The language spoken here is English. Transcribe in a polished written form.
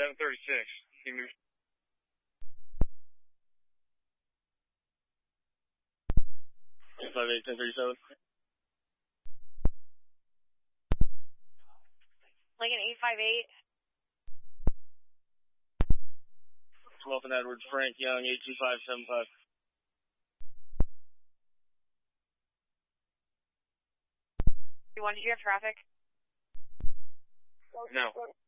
736. Can you... 58, 1037. Lincoln 858. Wilson Edwards, Frank Young, 82575. Did you have traffic? No.